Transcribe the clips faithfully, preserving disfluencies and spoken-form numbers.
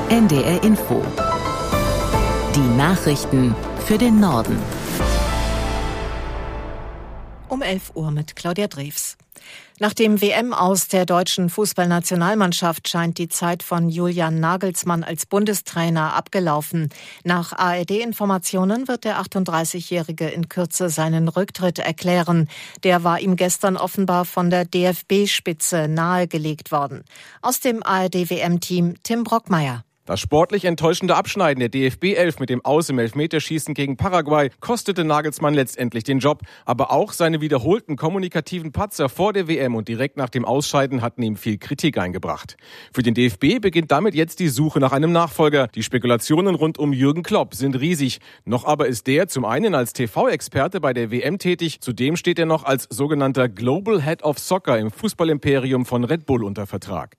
N D R Info. Die Nachrichten für den Norden. Um elf Uhr mit Claudia Drews. Nach dem W M-Aus der deutschen Fußballnationalmannschaft scheint die Zeit von Julian Nagelsmann als Bundestrainer abgelaufen. Nach A R D-Informationen wird der achtunddreißigjährige in Kürze seinen Rücktritt erklären. Der war ihm gestern offenbar von der D F B-Spitze nahegelegt worden. Aus dem A R D-W M-Team Tim Brockmeier. Das sportlich enttäuschende Abschneiden der D F B elf mit dem Aus im Elfmeterschießen gegen Paraguay kostete Nagelsmann letztendlich den Job. Aber auch seine wiederholten kommunikativen Patzer vor der W M und direkt nach dem Ausscheiden hatten ihm viel Kritik eingebracht. Für den D F B beginnt damit jetzt die Suche nach einem Nachfolger. Die Spekulationen rund um Jürgen Klopp sind riesig. Noch aber ist der zum einen als T V-Experte bei der W M tätig, zudem steht er noch als sogenannter Global Head of Soccer im Fußballimperium von Red Bull unter Vertrag.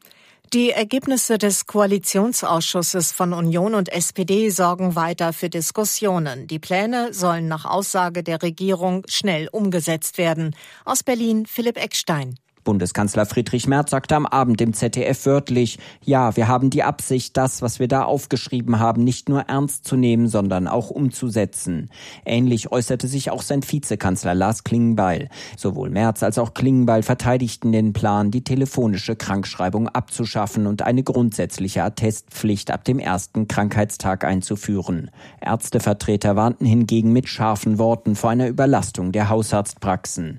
Die Ergebnisse des Koalitionsausschusses von Union und S P D sorgen weiter für Diskussionen. Die Pläne sollen nach Aussage der Regierung schnell umgesetzt werden. Aus Berlin Philipp Eckstein. Bundeskanzler Friedrich Merz sagte am Abend im Z D F wörtlich, ja, wir haben die Absicht, das, was wir da aufgeschrieben haben, nicht nur ernst zu nehmen, sondern auch umzusetzen. Ähnlich äußerte sich auch sein Vizekanzler Lars Klingbeil. Sowohl Merz als auch Klingbeil verteidigten den Plan, die telefonische Krankschreibung abzuschaffen und eine grundsätzliche Attestpflicht ab dem ersten Krankheitstag einzuführen. Ärztevertreter warnten hingegen mit scharfen Worten vor einer Überlastung der Hausarztpraxen.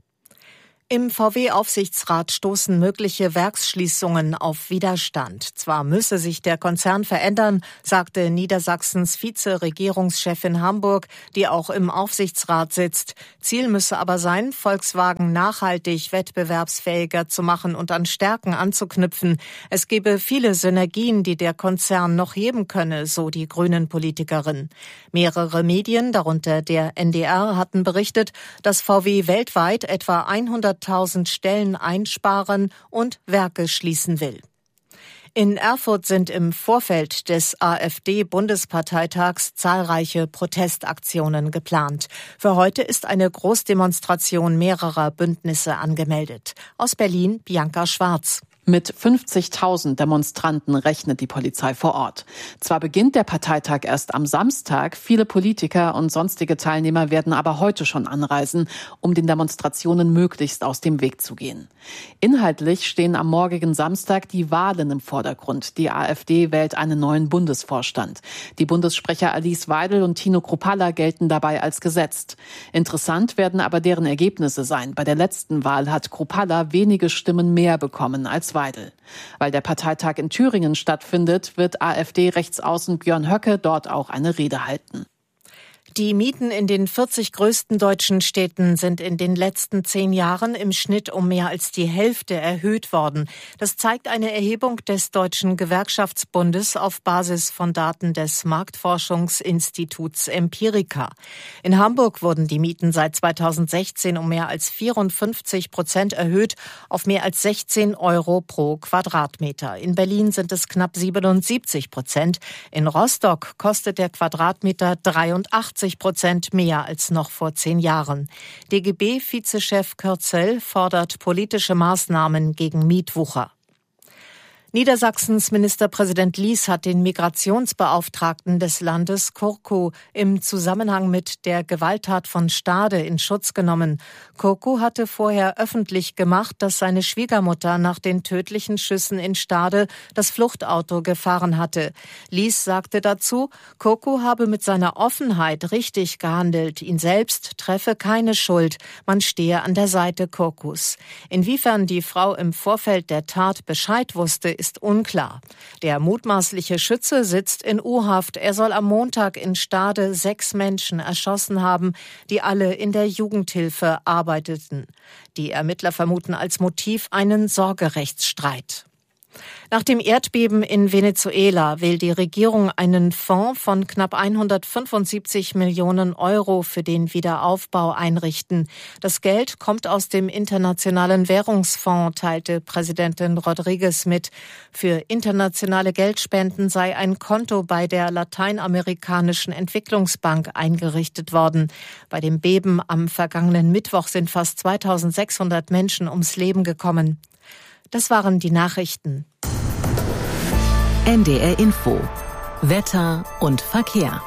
Im V W-Aufsichtsrat stoßen mögliche Werksschließungen auf Widerstand. Zwar müsse sich der Konzern verändern, sagte Niedersachsens Vize-Regierungschefin Hamburg, die auch im Aufsichtsrat sitzt. Ziel müsse aber sein, Volkswagen nachhaltig wettbewerbsfähiger zu machen und an Stärken anzuknüpfen. Es gebe viele Synergien, die der Konzern noch heben könne, so die Grünen-Politikerin. Mehrere Medien, darunter der N D R, hatten berichtet, dass V W weltweit etwa hunderttausend Stellen einsparen und Werke schließen will. In Erfurt sind im Vorfeld des AfD-Bundesparteitags zahlreiche Protestaktionen geplant. Für heute ist eine Großdemonstration mehrerer Bündnisse angemeldet. Aus Berlin Bianca Schwarz. Mit fünfzigtausend Demonstranten rechnet die Polizei vor Ort. Zwar beginnt der Parteitag erst am Samstag, viele Politiker und sonstige Teilnehmer werden aber heute schon anreisen, um den Demonstrationen möglichst aus dem Weg zu gehen. Inhaltlich stehen am morgigen Samstag die Wahlen im Vordergrund. Die AfD wählt einen neuen Bundesvorstand. Die Bundessprecher Alice Weidel und Tino Kruppalla gelten dabei als gesetzt. Interessant werden aber deren Ergebnisse sein. Bei der letzten Wahl hat Kruppalla wenige Stimmen mehr bekommen als Weidel. Weil der Parteitag in Thüringen stattfindet, wird AfD-Rechtsaußen Björn Höcke dort auch eine Rede halten. Die Mieten in den vierzig größten deutschen Städten sind in den letzten zehn Jahren im Schnitt um mehr als die Hälfte erhöht worden. Das zeigt eine Erhebung des Deutschen Gewerkschaftsbundes auf Basis von Daten des Marktforschungsinstituts Empirica. In Hamburg wurden die Mieten seit zweitausendsechzehn um mehr als vierundfünfzig Prozent erhöht auf mehr als sechzehn Euro pro Quadratmeter. In Berlin sind es knapp siebenundsiebzig Prozent. In Rostock kostet der Quadratmeter dreiundachtzig Prozent mehr als noch vor zehn Jahren. D G B-Vizechef Kürzel fordert politische Maßnahmen gegen Mietwucher. Niedersachsens Ministerpräsident Lies hat den Migrationsbeauftragten des Landes Kurku im Zusammenhang mit der Gewalttat von Stade in Schutz genommen. Kurku hatte vorher öffentlich gemacht, dass seine Schwiegermutter nach den tödlichen Schüssen in Stade das Fluchtauto gefahren hatte. Lies sagte dazu, Kurku habe mit seiner Offenheit richtig gehandelt. Ihn selbst treffe keine Schuld. Man stehe an der Seite Kurkus. Inwiefern die Frau im Vorfeld der Tat Bescheid wusste, ist unklar. Der mutmaßliche Schütze sitzt in U-Haft. Er soll am Montag in Stade sechs Menschen erschossen haben, die alle in der Jugendhilfe arbeiteten. Die Ermittler vermuten als Motiv einen Sorgerechtsstreit. Nach dem Erdbeben in Venezuela will die Regierung einen Fonds von knapp hundertfünfundsiebzig Millionen Euro für den Wiederaufbau einrichten. Das Geld kommt aus dem Internationalen Währungsfonds, teilte Präsidentin Rodriguez mit. Für internationale Geldspenden sei ein Konto bei der Lateinamerikanischen Entwicklungsbank eingerichtet worden. Bei dem Beben am vergangenen Mittwoch sind fast zweitausendsechshundert Menschen ums Leben gekommen. Das waren die Nachrichten. N D R Info. Wetter und Verkehr.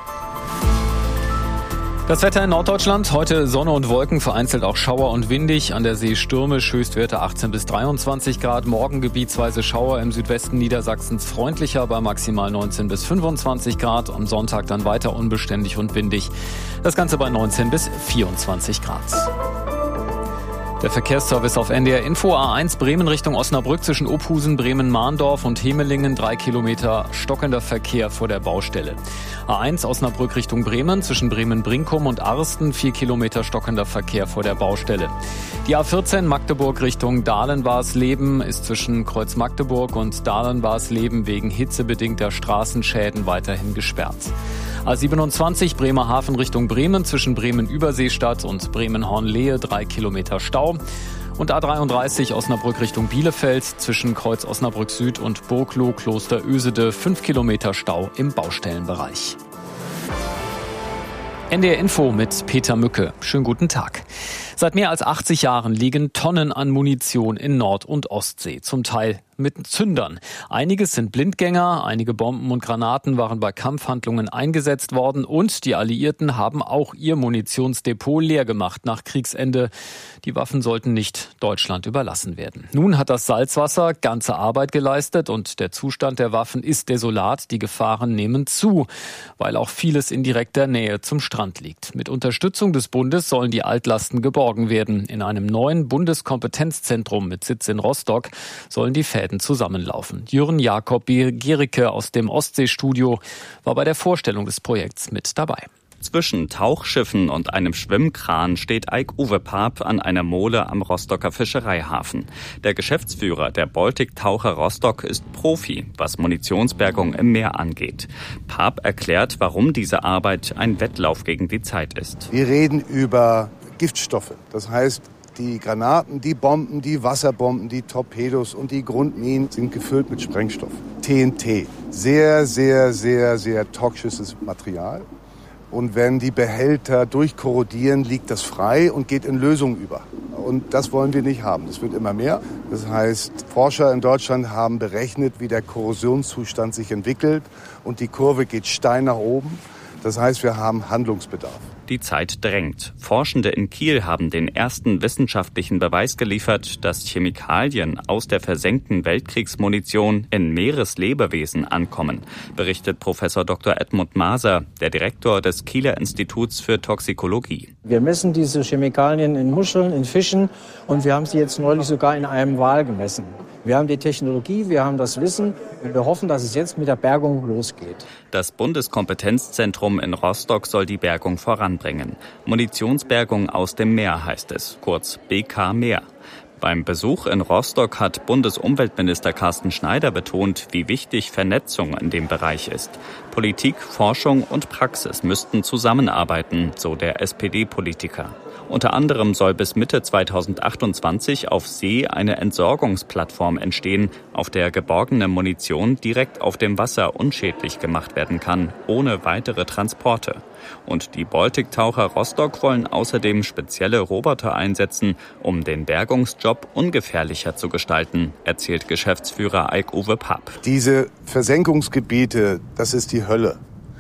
Das Wetter in Norddeutschland, heute Sonne und Wolken, vereinzelt auch Schauer und windig, an der See stürmisch, Höchstwerte achtzehn bis dreiundzwanzig Grad, morgen gebietsweise Schauer im Südwesten Niedersachsens freundlicher bei maximal neunzehn bis fünfundzwanzig Grad, am Sonntag dann weiter unbeständig und windig, das Ganze bei neunzehn bis vierundzwanzig Grad. Der Verkehrsservice auf N D R Info. A eins Bremen Richtung Osnabrück zwischen Ophusen, Bremen-Mahndorf und Hemelingen. Drei Kilometer stockender Verkehr vor der Baustelle. A eins Osnabrück Richtung Bremen zwischen Bremen-Brinkum und Arsten. Vier Kilometer stockender Verkehr vor der Baustelle. Die A vierzehn Magdeburg Richtung Dahlen-Warsleben ist zwischen Kreuz Magdeburg und Dahlen-Warsleben wegen hitzebedingter Straßenschäden weiterhin gesperrt. A siebenundzwanzig Bremerhaven Richtung Bremen zwischen Bremen-Überseestadt und Bremen-Hornlehe. Drei Kilometer Stau. Und A dreiunddreißig Osnabrück Richtung Bielefeld zwischen Kreuz Osnabrück Süd und Burgloh Kloster Ösede. Fünf Kilometer Stau im Baustellenbereich. N D R Info mit Peter Mücke. Schönen guten Tag. Seit mehr als achtzig Jahren liegen Tonnen an Munition in Nord- und Ostsee, zum Teil mit Zündern. Einiges sind Blindgänger, einige Bomben und Granaten waren bei Kampfhandlungen eingesetzt worden und die Alliierten haben auch ihr Munitionsdepot leer gemacht nach Kriegsende. Die Waffen sollten nicht Deutschland überlassen werden. Nun hat das Salzwasser ganze Arbeit geleistet und der Zustand der Waffen ist desolat. Die Gefahren nehmen zu, weil auch vieles in direkter Nähe zum Strand liegt. Mit Unterstützung des Bundes sollen die Altlasten geborgen werden. In einem neuen Bundeskompetenzzentrum mit Sitz in Rostock sollen die Fäden zusammenlaufen. Jürgen Jakob Gericke aus dem Ostseestudio war bei der Vorstellung des Projekts mit dabei. Zwischen Tauchschiffen und einem Schwimmkran steht Eik-Uwe Paap an einer Mole am Rostocker Fischereihafen. Der Geschäftsführer der Baltic Taucher Rostock ist Profi, was Munitionsbergung im Meer angeht. Paap erklärt, warum diese Arbeit ein Wettlauf gegen die Zeit ist. Wir reden über Giftstoffe. Das heißt, die Granaten, die Bomben, die Wasserbomben, die Torpedos und die Grundminen sind gefüllt mit Sprengstoff. T N T. Sehr, sehr, sehr, sehr toxisches Material. Und wenn die Behälter durchkorrodieren, liegt das frei und geht in Lösung über. Und das wollen wir nicht haben. Das wird immer mehr. Das heißt, Forscher in Deutschland haben berechnet, wie der Korrosionszustand sich entwickelt. Und die Kurve geht steil nach oben. Das heißt, wir haben Handlungsbedarf. Die Zeit drängt. Forschende in Kiel haben den ersten wissenschaftlichen Beweis geliefert, dass Chemikalien aus der versenkten Weltkriegsmunition in Meereslebewesen ankommen, berichtet Professor Doktor Edmund Maser, der Direktor des Kieler Instituts für Toxikologie. Wir messen diese Chemikalien in Muscheln, in Fischen und wir haben sie jetzt neulich sogar in einem Wal gemessen. Wir haben die Technologie, wir haben das Wissen und wir hoffen, dass es jetzt mit der Bergung losgeht. Das Bundeskompetenzzentrum in Rostock soll die Bergung voranbringen. Munitionsbergung aus dem Meer heißt es, kurz B K Meer. Beim Besuch in Rostock hat Bundesumweltminister Carsten Schneider betont, wie wichtig Vernetzung in dem Bereich ist. Politik, Forschung und Praxis müssten zusammenarbeiten, so der S P D-Politiker. Unter anderem soll bis Mitte zweitausendachtundzwanzig auf See eine Entsorgungsplattform entstehen, auf der geborgene Munition direkt auf dem Wasser unschädlich gemacht werden kann, ohne weitere Transporte. Und die Baltic-Taucher Rostock wollen außerdem spezielle Roboter einsetzen, um den Bergungsjob ungefährlicher zu gestalten, erzählt Geschäftsführer Eik-Uwe Paap. Diese Versenkungsgebiete, das ist die Hölle.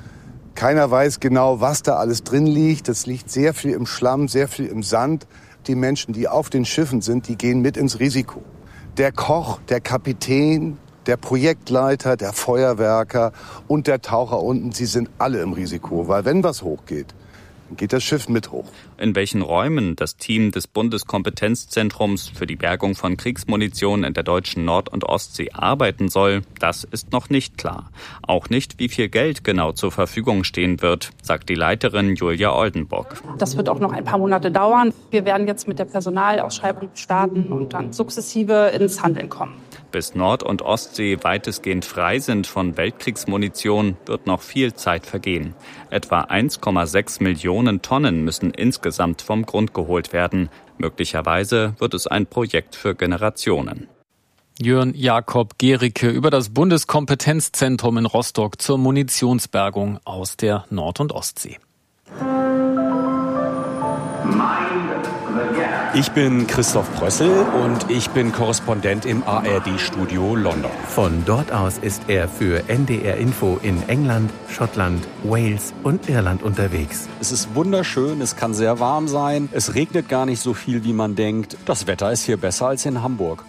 Keiner weiß genau, was da alles drin liegt. Es liegt sehr viel im Schlamm, sehr viel im Sand. Die Menschen, die auf den Schiffen sind, die gehen mit ins Risiko. Der Koch, der Kapitän, der Projektleiter, der Feuerwerker und der Taucher unten, sie sind alle im Risiko. Weil wenn was hochgeht, dann geht das Schiff mit hoch. In welchen Räumen das Team des Bundeskompetenzzentrums für die Bergung von Kriegsmunition in der deutschen Nord- und Ostsee arbeiten soll, das ist noch nicht klar. Auch nicht, wie viel Geld genau zur Verfügung stehen wird, sagt die Leiterin Julia Oldenburg. Das wird auch noch ein paar Monate dauern. Wir werden jetzt mit der Personalausschreibung starten und dann sukzessive ins Handeln kommen. Bis Nord- und Ostsee weitestgehend frei sind von Weltkriegsmunition, wird noch viel Zeit vergehen. Etwa eins Komma sechs Millionen Tonnen müssen insgesamt vom Grund geholt werden. Möglicherweise wird es ein Projekt für Generationen. Jürgen Jakob Gericke über das Bundeskompetenzzentrum in Rostock zur Munitionsbergung aus der Nord- und Ostsee. Mind the gap. Ich bin Christoph Prössel und ich bin Korrespondent im A R D-Studio London. Von dort aus ist er für N D R Info in England, Schottland, Wales und Irland unterwegs. Es ist wunderschön, es kann sehr warm sein, es regnet gar nicht so viel, wie man denkt. Das Wetter ist hier besser als in Hamburg.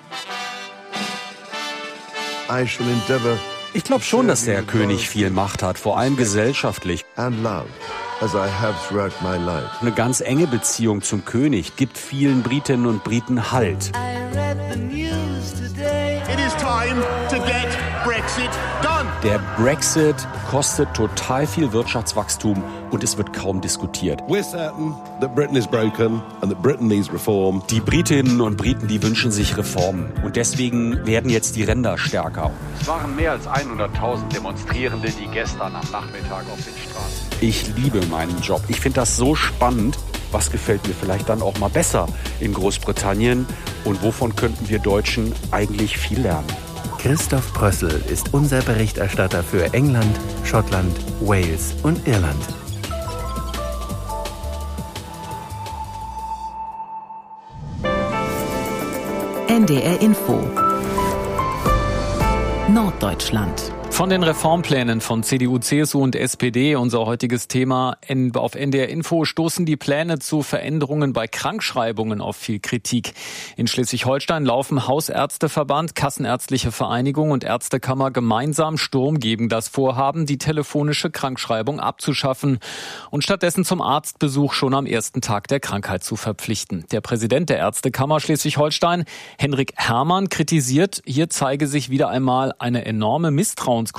I shall endeavor Ich glaube schon, dass der König viel Macht hat, vor allem gesellschaftlich. and love as I have throughout my life. Eine ganz enge Beziehung zum König gibt vielen Britinnen und Briten Halt. It is time to get Brexit done. Der Brexit kostet total viel Wirtschaftswachstum und es wird kaum diskutiert. We're certain that Britain is broken and that Britain needs reform. Die Britinnen und Briten, die wünschen sich Reformen und deswegen werden jetzt die Ränder stärker. Es waren mehr als hunderttausend Demonstrierende, die gestern am Nachmittag auf den Straßen. Ich liebe meinen Job. Ich finde das so spannend. Was gefällt mir vielleicht dann auch mal besser in Großbritannien? Und wovon könnten wir Deutschen eigentlich viel lernen? Christoph Prössel ist unser Berichterstatter für England, Schottland, Wales und Irland. N D R Info Norddeutschland. Von den Reformplänen von C D U, C S U und S P D, unser heutiges Thema, auf N D R Info stoßen die Pläne zu Veränderungen bei Krankschreibungen auf viel Kritik. In Schleswig-Holstein laufen Hausärzteverband, Kassenärztliche Vereinigung und Ärztekammer gemeinsam Sturm gegen das Vorhaben, die telefonische Krankschreibung abzuschaffen und stattdessen zum Arztbesuch schon am ersten Tag der Krankheit zu verpflichten. Der Präsident der Ärztekammer Schleswig-Holstein, Henrik Herrmann, kritisiert, hier zeige sich wieder einmal eine enorme Misstrauenskultur.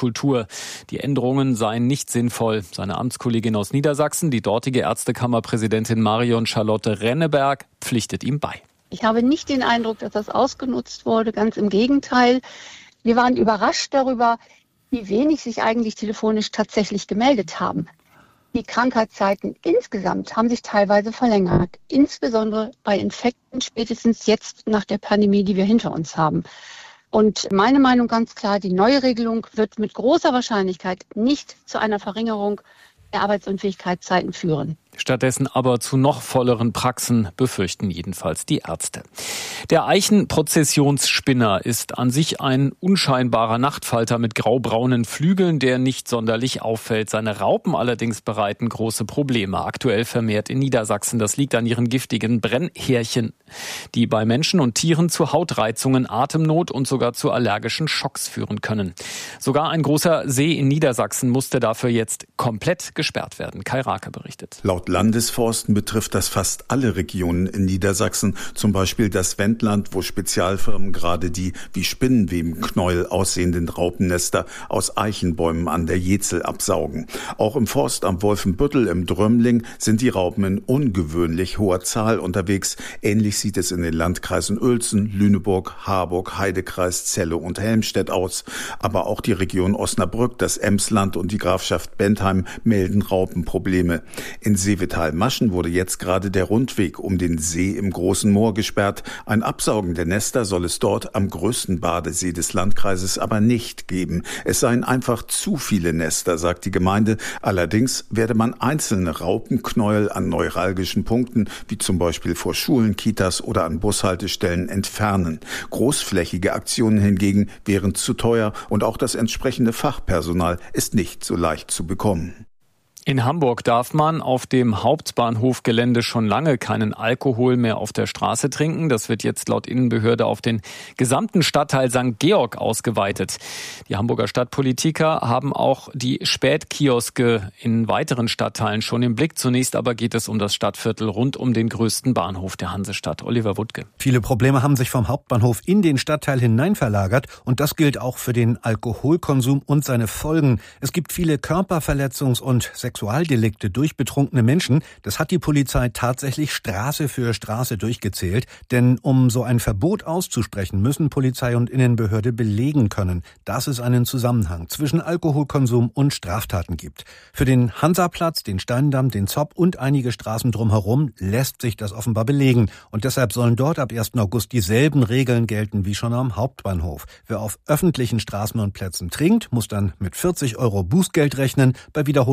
Die Änderungen seien nicht sinnvoll. Seine Amtskollegin aus Niedersachsen, die dortige Ärztekammerpräsidentin Marion Charlotte Renneberg, pflichtet ihm bei. Ich habe nicht den Eindruck, dass das ausgenutzt wurde. Ganz im Gegenteil. Wir waren überrascht darüber, wie wenig sich eigentlich telefonisch tatsächlich gemeldet haben. Die Krankheitszeiten insgesamt haben sich teilweise verlängert. Insbesondere bei Infekten, spätestens jetzt nach der Pandemie, die wir hinter uns haben. Und meine Meinung ganz klar, die neue Regelung wird mit großer Wahrscheinlichkeit nicht zu einer Verringerung der Arbeitsunfähigkeitszeiten führen. Stattdessen aber zu noch volleren Praxen, befürchten jedenfalls die Ärzte. Der Eichenprozessionsspinner ist an sich ein unscheinbarer Nachtfalter mit graubraunen Flügeln, der nicht sonderlich auffällt. Seine Raupen allerdings bereiten große Probleme. Aktuell vermehrt in Niedersachsen. Das liegt an ihren giftigen Brennhärchen, die bei Menschen und Tieren zu Hautreizungen, Atemnot und sogar zu allergischen Schocks führen können. Sogar ein großer See in Niedersachsen musste dafür jetzt komplett gesperrt werden. Kai Rake berichtet. Laut Landesforsten betrifft das fast alle Regionen in Niedersachsen, zum Beispiel das Wendland, wo Spezialfirmen gerade die wie Spinnenwebenknäuel aussehenden Raupennester aus Eichenbäumen an der Jezel absaugen. Auch im Forst am Wolfenbüttel im Drömling sind die Raupen in ungewöhnlich hoher Zahl unterwegs. Ähnlich sieht es in den Landkreisen Uelzen, Lüneburg, Harburg, Heidekreis, Celle und Helmstedt aus. Aber auch die Region Osnabrück, das Emsland und die Grafschaft Bentheim melden Raupenprobleme. In Seevetal-Maschen wurde jetzt gerade der Rundweg um den See im Großen Moor gesperrt. Ein Absaugen der Nester soll es dort am größten Badesee des Landkreises aber nicht geben. Es seien einfach zu viele Nester, sagt die Gemeinde. Allerdings werde man einzelne Raupenknäuel an neuralgischen Punkten, wie zum Beispiel vor Schulen, Kitas oder an Bushaltestellen, entfernen. Großflächige Aktionen hingegen wären zu teuer und auch das entsprechende Fachpersonal ist nicht so leicht zu bekommen. In Hamburg darf man auf dem Hauptbahnhofgelände schon lange keinen Alkohol mehr auf der Straße trinken. Das wird jetzt laut Innenbehörde auf den gesamten Stadtteil Sankt Georg ausgeweitet. Die Hamburger Stadtpolitiker haben auch die Spätkioske in weiteren Stadtteilen schon im Blick. Zunächst aber geht es um das Stadtviertel rund um den größten Bahnhof der Hansestadt. Oliver Wuttke. Viele Probleme haben sich vom Hauptbahnhof in den Stadtteil hinein verlagert und das gilt auch für den Alkoholkonsum und seine Folgen. Es gibt viele Körperverletzungs- und Sexualdelikte durch betrunkene Menschen. Das hat die Polizei tatsächlich Straße für Straße durchgezählt. Denn um so ein Verbot auszusprechen, müssen Polizei und Innenbehörde belegen können, dass es einen Zusammenhang zwischen Alkoholkonsum und Straftaten gibt. Für den Hansaplatz, den Steindamm, den Zopp und einige Straßen drumherum lässt sich das offenbar belegen. Und deshalb sollen dort ab ersten August dieselben Regeln gelten wie schon am Hauptbahnhof. Wer auf öffentlichen Straßen und Plätzen trinkt, muss dann mit vierzig Euro Bußgeld rechnen, bei Wiederholung sogar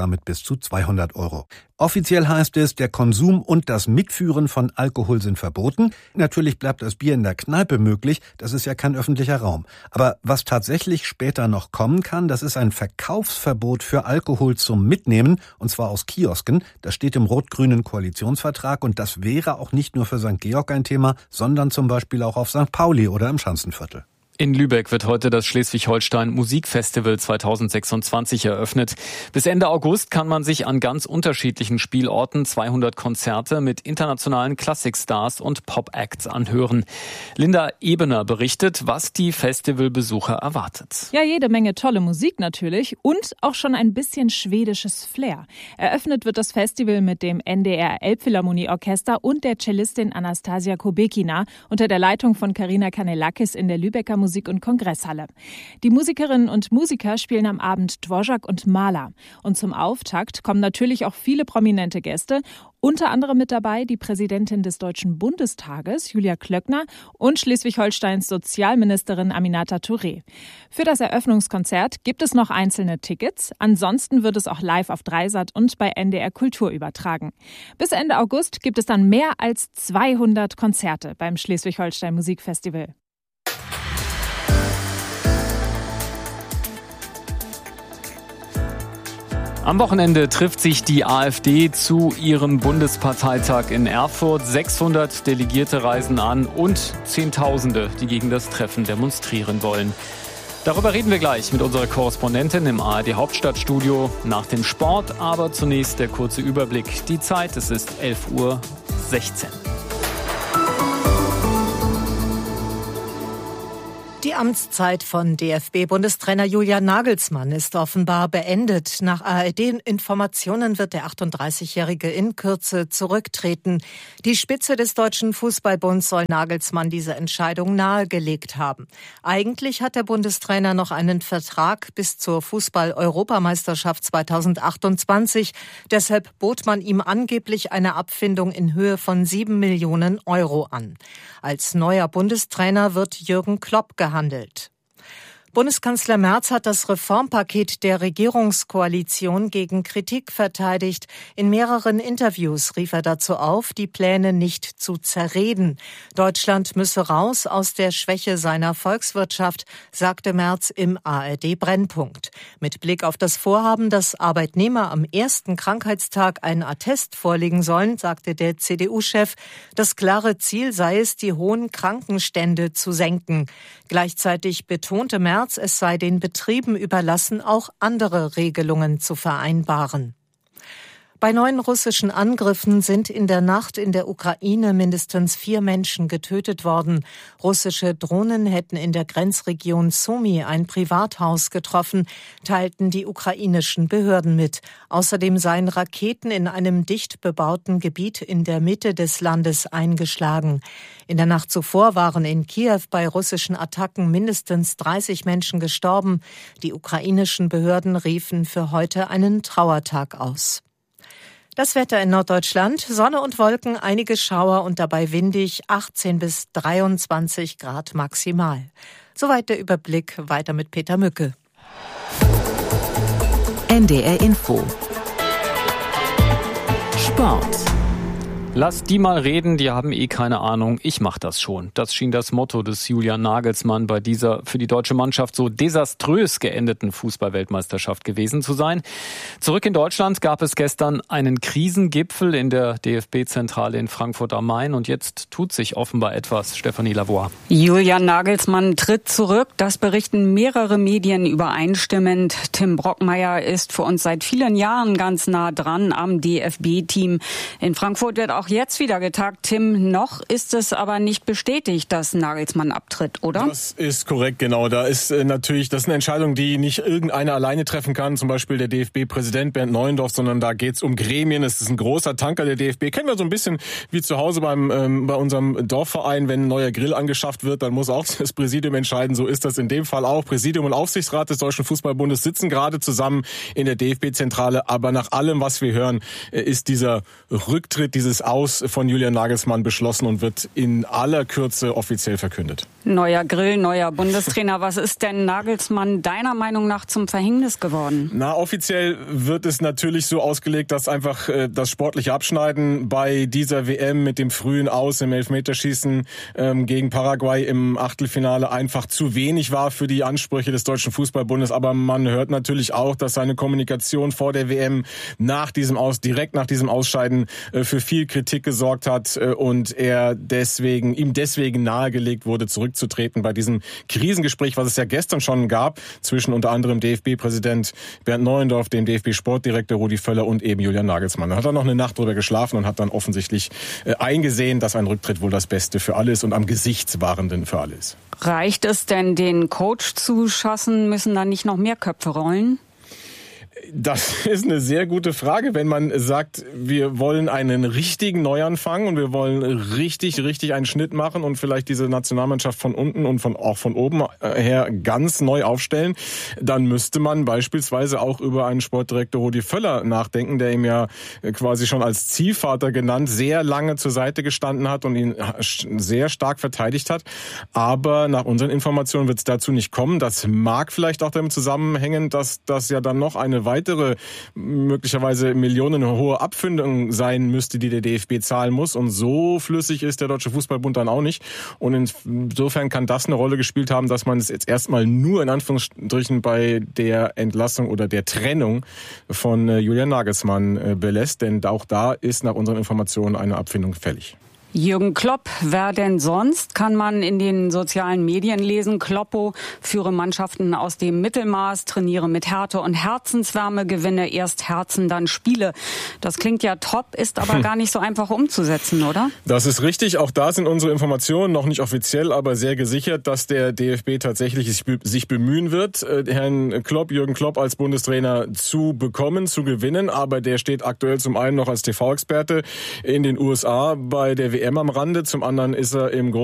damit bis zu zweihundert Euro. Offiziell heißt es, der Konsum und das Mitführen von Alkohol sind verboten. Natürlich bleibt das Bier in der Kneipe möglich, das ist ja kein öffentlicher Raum. Aber was tatsächlich später noch kommen kann, das ist ein Verkaufsverbot für Alkohol zum Mitnehmen, und zwar aus Kiosken. Das steht im rot-grünen Koalitionsvertrag und das wäre auch nicht nur für Sankt Georg ein Thema, sondern zum Beispiel auch auf Sankt Pauli oder im Schanzenviertel. In Lübeck wird heute das Schleswig-Holstein Musikfestival zweitausendsechsundzwanzig eröffnet. Bis Ende August kann man sich an ganz unterschiedlichen Spielorten zweihundert Konzerte mit internationalen Klassikstars und Pop-Acts anhören. Linda Ebener berichtet, was die Festivalbesucher erwartet. Ja, jede Menge tolle Musik natürlich und auch schon ein bisschen schwedisches Flair. Eröffnet wird das Festival mit dem N D R Elbphilharmonieorchester und der Cellistin Anastasia Kubekina unter der Leitung von Carina Kanellakis in der Lübecker Musik Musik- und Kongresshalle. Die Musikerinnen und Musiker spielen am Abend Dvorak und Mahler. Und zum Auftakt kommen natürlich auch viele prominente Gäste, unter anderem mit dabei die Präsidentin des Deutschen Bundestages, Julia Klöckner, und Schleswig-Holsteins Sozialministerin Aminata Touré. Für das Eröffnungskonzert gibt es noch einzelne Tickets. Ansonsten wird es auch live auf Dreisat und bei N D R Kultur übertragen. Bis Ende August gibt es dann mehr als zweihundert Konzerte beim Schleswig-Holstein Musikfestival. Am Wochenende trifft sich die AfD zu ihrem Bundesparteitag in Erfurt. sechshundert Delegierte reisen an und Zehntausende, die gegen das Treffen demonstrieren wollen. Darüber reden wir gleich mit unserer Korrespondentin im A R D Hauptstadtstudio nach dem Sport. Aber zunächst der kurze Überblick. Die Zeit, es ist elf Uhr sechzehn. Die Amtszeit von D F B-Bundestrainer Julian Nagelsmann ist offenbar beendet. Nach A R D-Informationen wird der achtunddreißigjährige in Kürze zurücktreten. Die Spitze des Deutschen Fußballbunds soll Nagelsmann diese Entscheidung nahegelegt haben. Eigentlich hat der Bundestrainer noch einen Vertrag bis zur Fußball-Europameisterschaft zweitausendachtundzwanzig. Deshalb bot man ihm angeblich eine Abfindung in Höhe von sieben Millionen Euro an. Als neuer Bundestrainer wird Jürgen Klopp gehandelt. Bundeskanzler Merz hat das Reformpaket der Regierungskoalition gegen Kritik verteidigt. In mehreren Interviews rief er dazu auf, die Pläne nicht zu zerreden. Deutschland müsse raus aus der Schwäche seiner Volkswirtschaft, sagte Merz im A R D-Brennpunkt. Mit Blick auf das Vorhaben, dass Arbeitnehmer am ersten Krankheitstag einen Attest vorlegen sollen, sagte der C D U-Chef, das klare Ziel sei es, die hohen Krankenstände zu senken. Gleichzeitig betonte Merz, es sei den Betrieben überlassen, auch andere Regelungen zu vereinbaren. Bei neuen russischen Angriffen sind in der Nacht in der Ukraine mindestens vier Menschen getötet worden. Russische Drohnen hätten in der Grenzregion Sumy ein Privathaus getroffen, teilten die ukrainischen Behörden mit. Außerdem seien Raketen in einem dicht bebauten Gebiet in der Mitte des Landes eingeschlagen. In der Nacht zuvor waren in Kiew bei russischen Attacken mindestens dreißig Menschen gestorben. Die ukrainischen Behörden riefen für heute einen Trauertag aus. Das Wetter in Norddeutschland, Sonne und Wolken, einige Schauer und dabei windig, achtzehn bis dreiundzwanzig Grad maximal. Soweit der Überblick, weiter mit Peter Mücke. N D R Info. Sport. Lass die mal reden, die haben eh keine Ahnung, ich mach das schon. Das schien das Motto des Julian Nagelsmann bei dieser für die deutsche Mannschaft so desaströs geendeten Fußball-Weltmeisterschaft gewesen zu sein. Zurück in Deutschland gab es gestern einen Krisengipfel in der D F B-Zentrale in Frankfurt am Main und jetzt tut sich offenbar etwas. Stefanie Lavoie. Julian Nagelsmann tritt zurück, das berichten mehrere Medien übereinstimmend. Tim Brockmeier ist für uns seit vielen Jahren ganz nah dran am D F B-Team. In Frankfurt wird auch jetzt wieder getagt. Tim, noch ist es aber nicht bestätigt, dass Nagelsmann abtritt, oder? Das ist korrekt, genau. Da ist äh, natürlich, das ist eine Entscheidung, die nicht irgendeiner alleine treffen kann, zum Beispiel der D F B-Präsident Bernd Neuendorf, sondern da geht's um Gremien. Es ist ein großer Tanker der D F B. Kennen wir so ein bisschen wie zu Hause beim ähm, bei unserem Dorfverein, wenn ein neuer Grill angeschafft wird, dann muss auch das Präsidium entscheiden. So ist das in dem Fall auch. Präsidium und Aufsichtsrat des Deutschen Fußballbundes sitzen gerade zusammen in der D F B-Zentrale. Aber nach allem, was wir hören, ist dieser Rücktritt, dieses Aus von Julian Nagelsmann beschlossen und wird in aller Kürze offiziell verkündet. Neuer Grill, neuer Bundestrainer. Was ist denn Nagelsmann deiner Meinung nach zum Verhängnis geworden? Na, offiziell wird es natürlich so ausgelegt, dass einfach äh, das sportliche Abschneiden bei dieser W M mit dem frühen Aus im Elfmeterschießen ähm, gegen Paraguay im Achtelfinale einfach zu wenig war für die Ansprüche des Deutschen Fußballbundes. Aber man hört natürlich auch, dass seine Kommunikation vor der W M nach diesem Aus, direkt nach diesem Ausscheiden äh, für viel Kritik gesorgt hat äh, und er deswegen, ihm deswegen nahegelegt wurde, zurückzutreten bei diesem Krisengespräch, was es ja gestern schon gab, zwischen unter anderem D F B-Präsident Bernd Neuendorf, dem D F B-Sportdirektor Rudi Völler und eben Julian Nagelsmann. Da hat er noch eine Nacht drüber geschlafen und hat dann offensichtlich äh, eingesehen, dass ein Rücktritt wohl das Beste für alle ist und am Gesichtswahrenden für alle ist. Reicht es denn, den Coach zu schaffen? Müssen da nicht noch mehr Köpfe rollen? Das ist eine sehr gute Frage, wenn man sagt, wir wollen einen richtigen Neuanfang und wir wollen richtig, richtig einen Schnitt machen und vielleicht diese Nationalmannschaft von unten und von auch von oben her ganz neu aufstellen, dann müsste man beispielsweise auch über einen Sportdirektor Rudi Völler nachdenken, der ihm ja quasi schon als Ziehvater genannt sehr lange zur Seite gestanden hat und ihn sehr stark verteidigt hat. Aber nach unseren Informationen wird es dazu nicht kommen. Das mag vielleicht auch damit zusammenhängen, dass das ja dann noch eine weitere, möglicherweise millionenhohe Abfindung sein müsste, die der D F B zahlen muss. Und so flüssig ist der Deutsche Fußballbund dann auch nicht. Und insofern kann das eine Rolle gespielt haben, dass man es jetzt erstmal nur in Anführungsstrichen bei der Entlassung oder der Trennung von Julian Nagelsmann belässt. Denn auch da ist nach unseren Informationen eine Abfindung fällig. Jürgen Klopp, wer denn sonst, kann man in den sozialen Medien lesen. Kloppo führe Mannschaften aus dem Mittelmaß, trainiere mit Härte und Herzenswärme, gewinne erst Herzen, dann Spiele. Das klingt ja top, ist aber hm. gar nicht so einfach umzusetzen, oder? Das ist richtig. Auch da sind unsere Informationen noch nicht offiziell, aber sehr gesichert, dass der D F B tatsächlich sich bemühen wird, Herrn Klopp, Jürgen Klopp als Bundestrainer zu bekommen, zu gewinnen. Aber der steht aktuell zum einen noch als T V-Experte in den U S A bei der W M am Rande, zum anderen ist er im